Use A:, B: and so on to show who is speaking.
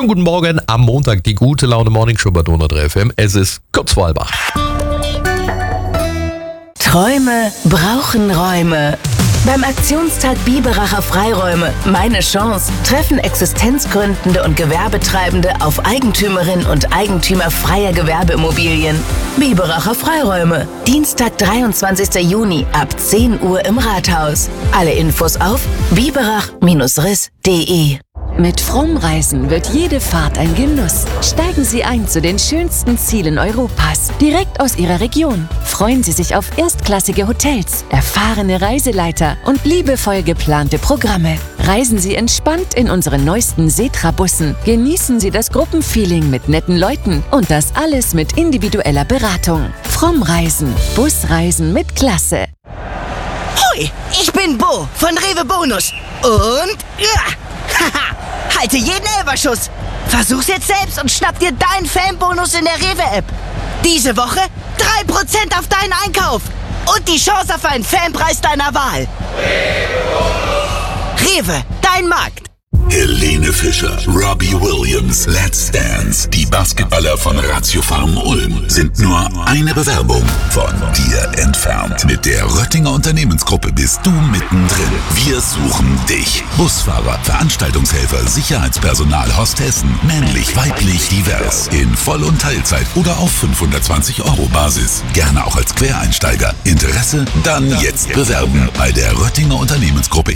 A: Schönen guten Morgen am Montag, die gute Laune Morning Show bei Donau 3 FM. Es ist kurz vor halb acht.
B: Träume brauchen Räume. Beim Aktionstag Biberacher Freiräume Meine Chance treffen Existenzgründende und Gewerbetreibende auf Eigentümerinnen und Eigentümer freier Gewerbeimmobilien. Biberacher Freiräume, Dienstag, 23. Juni ab 10 Uhr im Rathaus. Alle Infos auf biberach-riss.de.
C: Mit Frommreisen wird jede Fahrt ein Genuss. Steigen Sie ein zu den schönsten Zielen Europas, direkt aus Ihrer Region. Freuen Sie sich auf erstklassige Hotels, erfahrene Reiseleiter und liebevoll geplante Programme. Reisen Sie entspannt in unseren neuesten Setra-Bussen. Genießen Sie das Gruppenfeeling mit netten Leuten und das alles mit individueller Beratung. Frommreisen, Busreisen mit Klasse.
D: Hoi, ich bin Bo von Rewe Bonus. Und haha, halte jeden Elberschuss. Versuch's jetzt selbst und schnapp dir deinen Fanbonus in der Rewe-App. Diese Woche 3% auf deinen Einkauf und die Chance auf einen Fanpreis deiner Wahl. Rewe, dein Markt.
E: Helene Fischer, Robbie Williams, Let's Dance. Die Basketballer von Ratio Farm Ulm sind nur eine Bewerbung von dir entfernt. Mit der Röttinger Unternehmensgruppe bist du mittendrin. Wir suchen dich. Busfahrer, Veranstaltungshelfer, Sicherheitspersonal, Hostessen, männlich, weiblich, divers. In Voll- und Teilzeit oder auf 520 € Basis. Gerne auch als Quereinsteiger. Interesse? Dann jetzt bewerben bei der Röttinger Unternehmensgruppe